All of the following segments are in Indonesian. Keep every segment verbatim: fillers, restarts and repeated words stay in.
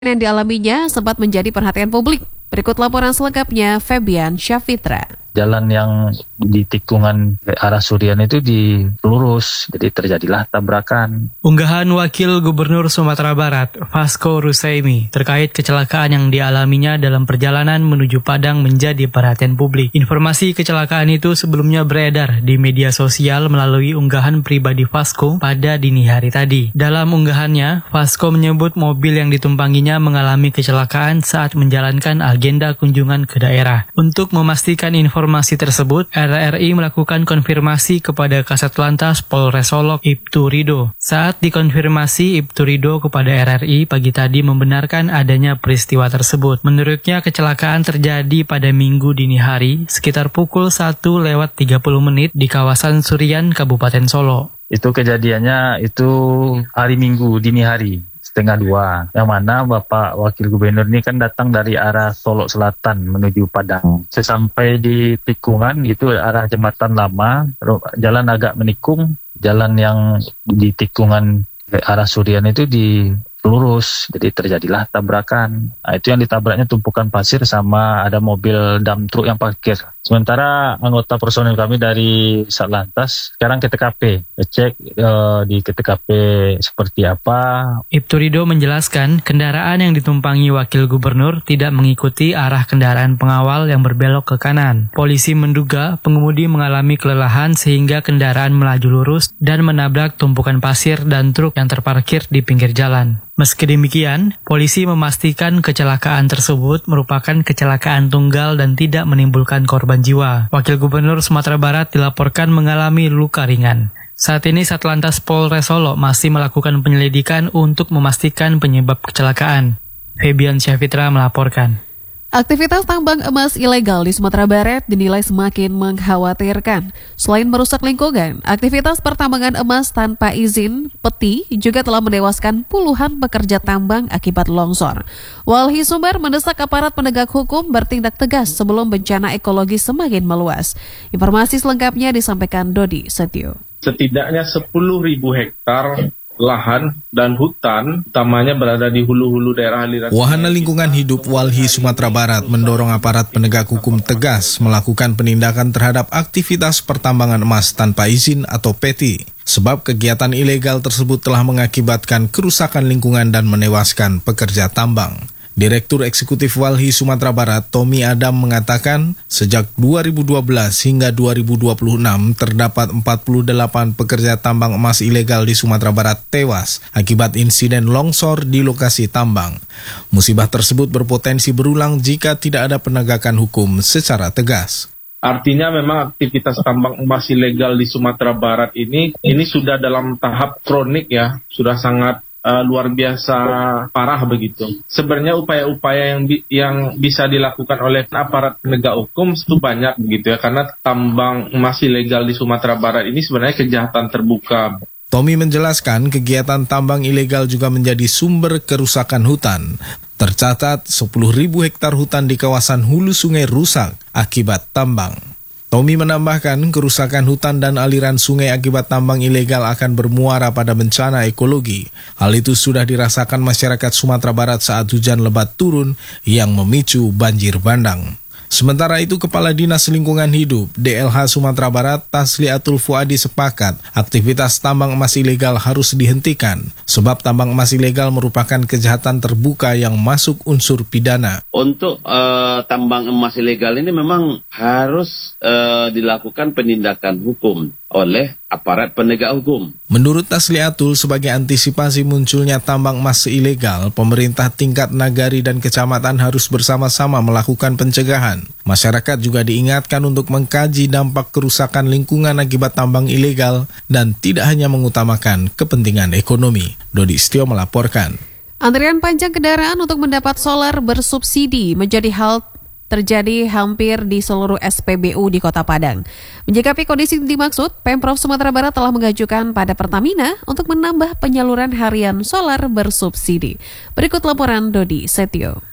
yang dialaminya sempat menjadi perhatian publik. Berikut laporan selengkapnya Febian Syafitra. Jalan yang di tikungan ke arah Surian itu dilurus, jadi terjadilah tabrakan. Unggahan Wakil Gubernur Sumatera Barat, Vasco Rusaimi, terkait kecelakaan yang dialaminya dalam perjalanan menuju Padang menjadi perhatian publik. Informasi kecelakaan itu sebelumnya beredar di media sosial melalui unggahan pribadi Vasco pada dini hari tadi. Dalam unggahannya, Vasco menyebut mobil yang ditumpanginya mengalami kecelakaan saat menjalankan agenda kunjungan ke daerah. Untuk memastikan informasi Informasi tersebut, R R I melakukan konfirmasi kepada Kasat Lantas Polres Solok Ibtu Rido. Saat dikonfirmasi, Ibtu Rido kepada R R I pagi tadi membenarkan adanya peristiwa tersebut. Menurutnya, kecelakaan terjadi pada Minggu dini hari sekitar pukul satu lewat tiga puluh menit di kawasan Surian, Kabupaten Solo. Itu kejadiannya itu hari Minggu dini hari. Setengah dua, yang mana Bapak Wakil Gubernur ini kan datang dari arah Solok Selatan menuju Padang. Sesampai di tikungan itu arah Jembatan Lama, jalan agak menikung, jalan yang di tikungan ke arah Surian itu dilurus, jadi terjadilah tabrakan. Nah, itu yang ditabraknya tumpukan pasir sama ada mobil dump truck yang parkir. Sementara anggota personil kami dari Satlantas sekarang ke T K P, cek uh, di T K P seperti apa. Ibtu Rido menjelaskan kendaraan yang ditumpangi Wakil Gubernur tidak mengikuti arah kendaraan pengawal yang berbelok ke kanan. Polisi menduga pengemudi mengalami kelelahan sehingga kendaraan melaju lurus dan menabrak tumpukan pasir dan truk yang terparkir di pinggir jalan. Meski demikian, polisi memastikan kecelakaan tersebut merupakan kecelakaan tunggal dan tidak menimbulkan korban jiwa. Wakil Gubernur Sumatera Barat dilaporkan mengalami luka ringan. Saat ini Satlantas Polres Solo masih melakukan penyelidikan untuk memastikan penyebab kecelakaan. Febian Syafitra melaporkan. Aktivitas tambang emas ilegal di Sumatera Barat dinilai semakin mengkhawatirkan. Selain merusak lingkungan, aktivitas pertambangan emas tanpa izin peti juga telah menewaskan puluhan pekerja tambang akibat longsor. Walhi Sumber mendesak aparat penegak hukum bertindak tegas sebelum bencana ekologi semakin meluas. Informasi selengkapnya disampaikan Dodi Setio. Setidaknya sepuluh ribu hektar lahan dan hutan, utamanya berada di hulu-hulu daerah aliran. Wahana Lingkungan Hidup Walhi Sumatera Barat mendorong aparat penegak hukum tegas melakukan penindakan terhadap aktivitas pertambangan emas tanpa izin atau P E T I. Sebab kegiatan ilegal tersebut telah mengakibatkan kerusakan lingkungan dan menewaskan pekerja tambang. Direktur Eksekutif Walhi Sumatera Barat, Tommy Adam mengatakan, sejak dua ribu dua belas hingga dua ribu dua puluh enam terdapat empat puluh delapan pekerja tambang emas ilegal di Sumatera Barat tewas akibat insiden longsor di lokasi tambang. Musibah tersebut berpotensi berulang jika tidak ada penegakan hukum secara tegas. Artinya memang aktivitas tambang emas ilegal di Sumatera Barat ini ini sudah dalam tahap kronik ya, sudah sangat Uh, luar biasa parah begitu. Sebenarnya upaya-upaya yang bi- yang bisa dilakukan oleh aparat penegak hukum itu banyak begitu ya, karena tambang emas ilegal di Sumatera Barat ini sebenarnya kejahatan terbuka. Tommy menjelaskan kegiatan tambang ilegal juga menjadi sumber kerusakan hutan. Tercatat sepuluh ribu hektar hutan di kawasan hulu sungai rusak akibat tambang. Tommy menambahkan kerusakan hutan dan aliran sungai akibat tambang ilegal akan bermuara pada bencana ekologi. Hal itu sudah dirasakan masyarakat Sumatera Barat saat hujan lebat turun yang memicu banjir bandang. Sementara itu, Kepala Dinas Lingkungan Hidup D L H Sumatera Barat, Tasliatul Fuadi sepakat aktivitas tambang emas ilegal harus dihentikan, sebab tambang emas ilegal merupakan kejahatan terbuka yang masuk unsur pidana. Untuk uh, tambang emas ilegal ini memang harus uh, dilakukan penindakan hukum oleh aparat penegak hukum. Menurut Tasliatul, sebagai antisipasi munculnya tambang emas ilegal, pemerintah tingkat nagari dan kecamatan harus bersama-sama melakukan pencegahan. Masyarakat juga diingatkan untuk mengkaji dampak kerusakan lingkungan akibat tambang ilegal dan tidak hanya mengutamakan kepentingan ekonomi. Dodi Setio melaporkan. Antrian panjang kendaraan untuk mendapat solar bersubsidi menjadi hal terjadi hampir di seluruh S P B U di Kota Padang. Menyikapi kondisi dimaksud, Pemprov Sumatera Barat telah mengajukan pada Pertamina untuk menambah penyaluran harian solar bersubsidi. Berikut laporan Dodi Setio.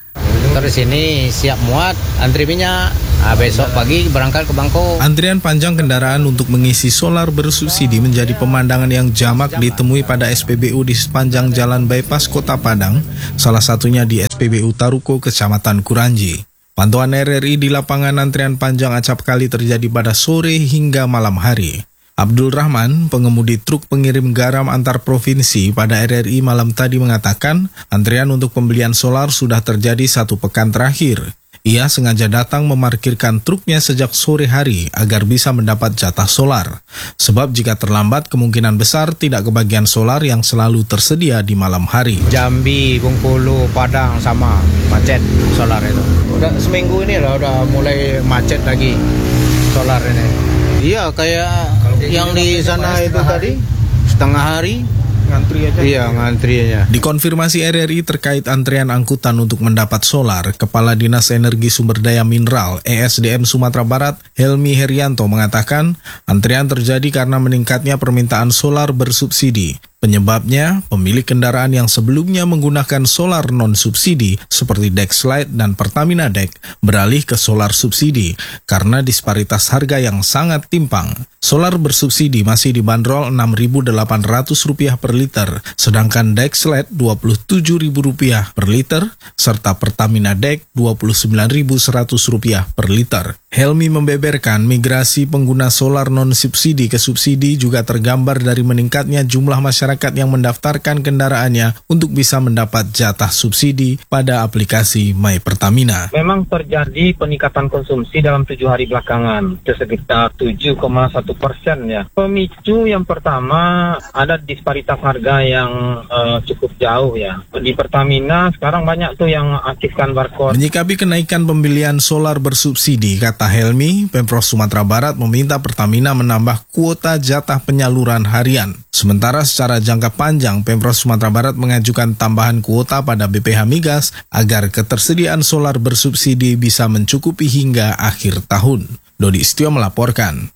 Terus ini siap muat, antri minyak. Nah, besok pagi berangkat ke Bangkok. Antrian panjang kendaraan untuk mengisi solar bersubsidi menjadi pemandangan yang jamak ditemui pada S P B U di sepanjang jalan bypass Kota Padang, salah satunya di S P B U Taruko, Kecamatan Kuranji. Pantauan R R I di lapangan antrian panjang acap kali terjadi pada sore hingga malam hari. Abdul Rahman, pengemudi truk pengirim garam antar provinsi pada R R I malam tadi mengatakan, antrian untuk pembelian solar sudah terjadi satu pekan terakhir. Ia sengaja datang memarkirkan truknya sejak sore hari agar bisa mendapat jatah solar. Sebab jika terlambat kemungkinan besar tidak kebagian solar yang selalu tersedia di malam hari. Jambi, Bengkulu, Padang sama macet solar itu. Udah seminggu ini lah udah mulai macet lagi solar ini. Iya kayak yang di sana itu tadi setengah hari. Ngantri aja. Iya, ngantri aja. Dikonfirmasi R R I terkait antrean angkutan untuk mendapat solar, Kepala Dinas Energi Sumber Daya Mineral E S D M Sumatera Barat, Helmi Herianto mengatakan, antrean terjadi karena meningkatnya permintaan solar bersubsidi. Penyebabnya, pemilik kendaraan yang sebelumnya menggunakan solar non-subsidi seperti Dexlite dan Pertamina Dex beralih ke solar subsidi karena disparitas harga yang sangat timpang. Solar bersubsidi masih dibanderol enam ribu delapan ratus rupiah per liter, sedangkan Dexlite dua puluh tujuh ribu rupiah per liter, serta Pertamina Dex dua puluh sembilan ribu seratus rupiah per liter. Helmi membeberkan migrasi pengguna solar non-subsidi ke subsidi juga tergambar dari meningkatnya jumlah masyarakat yang mendaftarkan kendaraannya untuk bisa mendapat jatah subsidi pada aplikasi My Pertamina. Memang terjadi peningkatan konsumsi dalam tujuh hari belakangan, sekitar tujuh koma satu persen ya. Pemicu yang pertama ada disparitas harga yang uh, cukup jauh ya. Di Pertamina sekarang banyak tuh yang aktifkan barcode. Menyikapi kenaikan pembelian solar bersubsidi, kata Helmi, Pemprov Sumatera Barat meminta Pertamina menambah kuota jatah penyaluran harian. Sementara secara jangka panjang, Pemprov Sumatera Barat mengajukan tambahan kuota pada B P H Migas agar ketersediaan solar bersubsidi bisa mencukupi hingga akhir tahun. Dodi Istio melaporkan.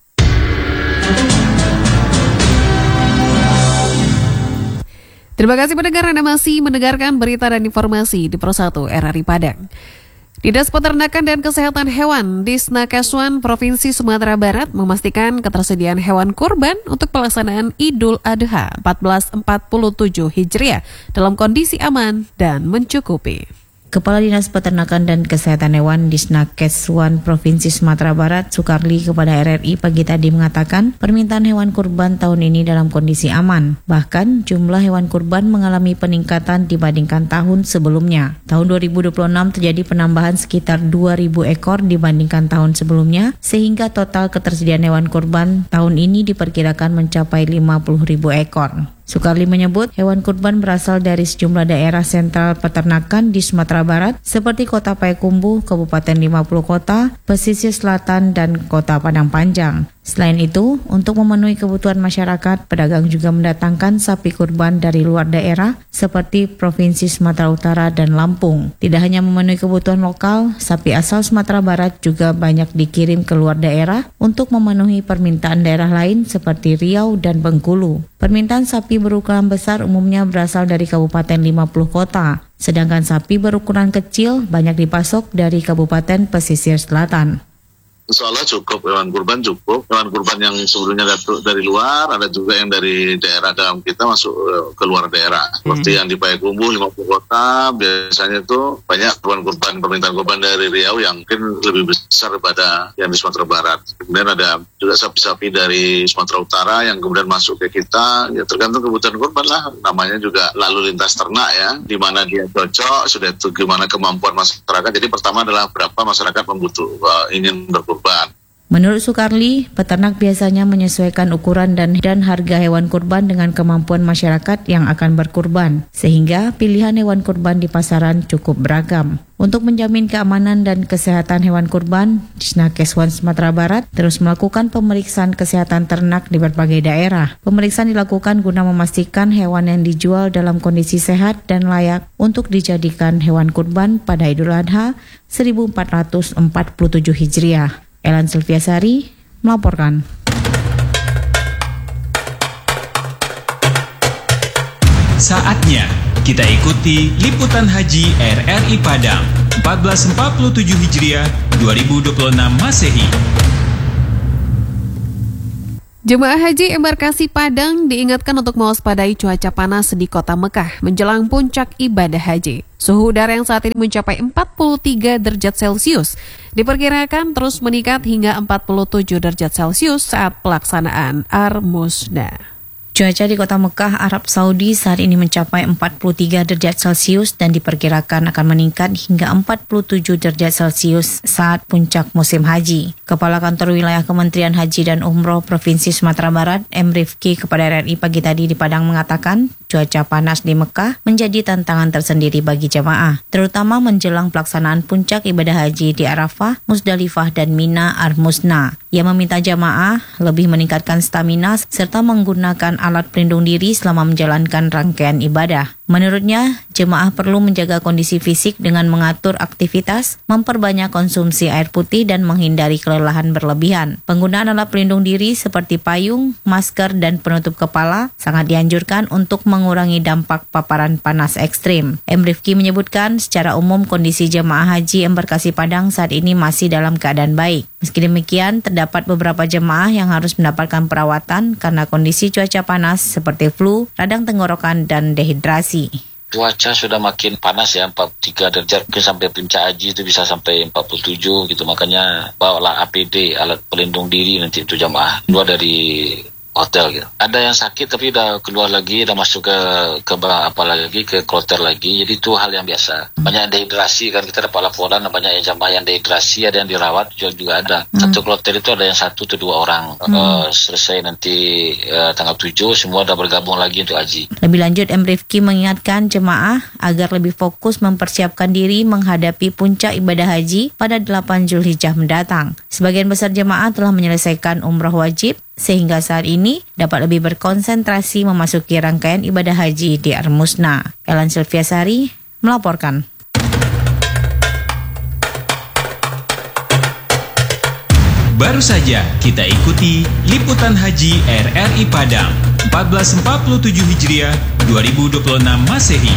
Terima kasih pendengar, Anda masih mendengarkan berita dan informasi di Pro satu R R I Padang. Dinas Peternakan dan Kesehatan Hewan Disnakeswan Provinsi Sumatera Barat memastikan ketersediaan hewan kurban untuk pelaksanaan Idul Adha seribu empat ratus empat puluh tujuh Hijriah dalam kondisi aman dan mencukupi. Kepala Dinas Peternakan dan Kesehatan Hewan Disnakeswan Provinsi Sumatera Barat, Sukarli, kepada R R I pagi tadi mengatakan permintaan hewan kurban tahun ini dalam kondisi aman. Bahkan jumlah hewan kurban mengalami peningkatan dibandingkan tahun sebelumnya. Tahun dua ribu dua puluh enam terjadi penambahan sekitar dua ribu ekor dibandingkan tahun sebelumnya, sehingga total ketersediaan hewan kurban tahun ini diperkirakan mencapai lima puluh ribu ekor. Sukarli menyebut hewan kurban berasal dari sejumlah daerah sentral peternakan di Sumatera Barat seperti Kota Payakumbuh, Kabupaten lima puluh Kota, Pesisir Selatan, dan Kota Padang Panjang. Selain itu, untuk memenuhi kebutuhan masyarakat, pedagang juga mendatangkan sapi kurban dari luar daerah seperti Provinsi Sumatera Utara dan Lampung. Tidak hanya memenuhi kebutuhan lokal, sapi asal Sumatera Barat juga banyak dikirim ke luar daerah untuk memenuhi permintaan daerah lain seperti Riau dan Bengkulu. Permintaan sapi berukuran besar umumnya berasal dari Kabupaten lima puluh Kota, sedangkan sapi berukuran kecil banyak dipasok dari Kabupaten Pesisir Selatan. Soalnya cukup, hewan kurban cukup. Hewan kurban yang sebelumnya dari luar, ada juga yang dari daerah dalam kita masuk ke luar daerah. Seperti hmm. yang di Payakumbuh, lima puluh Kota, biasanya itu banyak hewan kurban, permintaan kurban dari Riau yang mungkin lebih besar daripada yang di Sumatera Barat. Kemudian ada juga sapi-sapi dari Sumatera Utara yang kemudian masuk ke kita, ya tergantung kebutuhan kurban lah. Namanya juga lalu lintas ternak ya, di mana dia cocok, sudah itu gimana kemampuan masyarakat. Jadi pertama adalah berapa masyarakat membutuh, uh, ingin berkurban. Menurut Sukarli, peternak biasanya menyesuaikan ukuran dan, dan harga hewan kurban dengan kemampuan masyarakat yang akan berkurban, sehingga pilihan hewan kurban di pasaran cukup beragam. Untuk menjamin keamanan dan kesehatan hewan kurban, Disnakeswan Sumatera Barat terus melakukan pemeriksaan kesehatan ternak di berbagai daerah. Pemeriksaan dilakukan guna memastikan hewan yang dijual dalam kondisi sehat dan layak untuk dijadikan hewan kurban pada Idul Adha seribu empat ratus empat puluh tujuh Hijriah. Elan Silviasari melaporkan. Saatnya kita ikuti liputan haji R R I Padang. empat belas empat puluh tujuh Hijriah dua ribu dua puluh enam Masehi. Jemaah haji embarkasi Padang diingatkan untuk mewaspadai cuaca panas di kota Mekah menjelang puncak ibadah haji. Suhu udara yang saat ini mencapai empat puluh tiga derajat Celcius diperkirakan terus meningkat hingga empat puluh tujuh derajat Celcius saat pelaksanaan Ar-Musna. Cuaca di kota Mekah, Arab Saudi saat ini mencapai empat puluh tiga derajat Celcius dan diperkirakan akan meningkat hingga empat puluh tujuh derajat Celcius saat puncak musim haji. Kepala Kantor Wilayah Kementerian Haji dan Umroh Provinsi Sumatera Barat, M. Rifki, kepada R R I pagi tadi di Padang mengatakan, cuaca panas di Mekah menjadi tantangan tersendiri bagi jemaah, terutama menjelang pelaksanaan puncak ibadah haji di Arafah, Musdalifah, dan Mina Ar-Musna. Ia meminta jemaah lebih meningkatkan stamina serta menggunakan alat pelindung diri selama menjalankan rangkaian ibadah. Menurutnya, jemaah perlu menjaga kondisi fisik dengan mengatur aktivitas, memperbanyak konsumsi air putih, dan menghindari kelelahan berlebihan. Penggunaan alat pelindung diri seperti payung, masker, dan penutup kepala sangat dianjurkan untuk mengurangi dampak paparan panas ekstrim. M. Rifki menyebutkan, secara umum kondisi jemaah haji embarkasi Padang saat ini masih dalam keadaan baik. Meski demikian, terdapat beberapa jemaah yang harus mendapatkan perawatan karena kondisi cuaca panas seperti flu, radang tenggorokan, dan dehidrasi. Cuaca sudah makin panas ya, empat puluh tiga derajat, mungkin sampai puncak haji itu bisa sampai empat puluh tujuh gitu, makanya bawalah A P D, alat pelindung diri nanti itu jamaah keluar dari hotel gitu. Ada yang sakit tapi udah keluar lagi, udah masuk ke ke apa lagi ke kloter lagi, jadi itu hal yang biasa. Banyak yang dehidrasi kan, kita dapat laporan banyak yang jamaah yang dehidrasi, ada yang dirawat juga, juga ada. Satu kloter itu ada yang satu atau dua orang. Hmm. Uh, selesai nanti uh, tanggal tujuh semua udah bergabung lagi untuk haji. Lebih lanjut, M. Rifki mengingatkan jemaah agar lebih fokus mempersiapkan diri menghadapi puncak ibadah haji pada delapan Zulhijjah mendatang. Sebagian besar jemaah telah menyelesaikan umrah wajib, sehingga saat ini dapat lebih berkonsentrasi memasuki rangkaian ibadah haji di Ar-Musna. Ellen Sylviasari melaporkan. Baru saja kita ikuti liputan haji R R I Padang empat belas empat puluh tujuh Hijriah dua ribu dua puluh enam Masehi.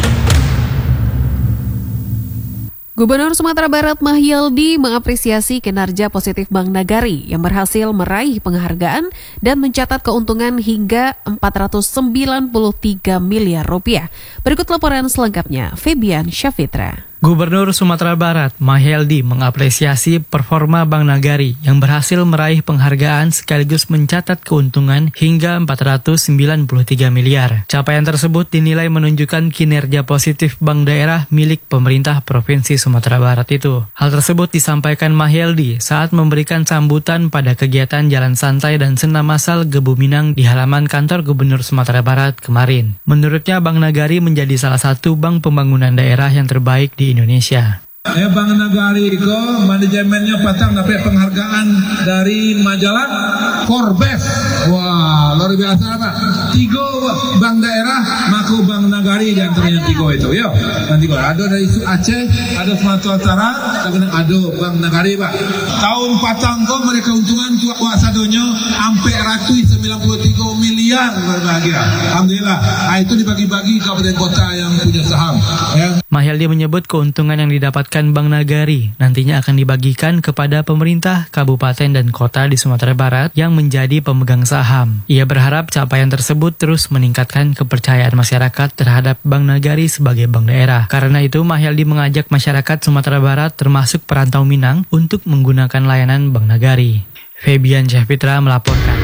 Gubernur Sumatera Barat Mahyaldi mengapresiasi kinerja positif Bank Nagari yang berhasil meraih penghargaan dan mencatat keuntungan hingga empat ratus sembilan puluh tiga miliar rupiah. Berikut laporan selengkapnya, Febian Syafitra. Gubernur Sumatera Barat Mahyaldi mengapresiasi performa Bank Nagari yang berhasil meraih penghargaan sekaligus mencatat keuntungan hingga empat ratus sembilan puluh tiga miliar. Capaian tersebut dinilai menunjukkan kinerja positif bank daerah milik pemerintah Provinsi Sumatera Barat itu. Hal tersebut disampaikan Mahyaldi saat memberikan sambutan pada kegiatan jalan santai dan senam massal Gebu Minang di halaman kantor Gubernur Sumatera Barat kemarin. Menurutnya Bank Nagari menjadi salah satu bank pembangunan daerah yang terbaik di Indonesia. Eh, Bank Nagari itu manajemennya patang dapat penghargaan dari majalah Forbes. Wah, luar biasa Pak. Tiga bank daerah, maku Bank Nagari di antaranya tiga itu. Yo, nanti kalau ada dari Aceh, ada Sumatera Utara, ada Bank Nagari Pak. Tahun patang kok mereka untungan kuasa dunia sampai ratus sembilan puluh tiga miliar berbahagia. Alhamdulillah. Nah, itu dibagi-bagi kabupaten kota yang punya saham. Ya. Mahyaldi menyebut keuntungan yang didapatkan Bank Nagari nantinya akan dibagikan kepada pemerintah, kabupaten, dan kota di Sumatera Barat yang menjadi pemegang saham. Ia berharap capaian tersebut terus meningkatkan kepercayaan masyarakat terhadap Bank Nagari sebagai bank daerah. Karena itu, Mahyaldi mengajak masyarakat Sumatera Barat termasuk perantau Minang untuk menggunakan layanan Bank Nagari. Febian Syafitra melaporkan.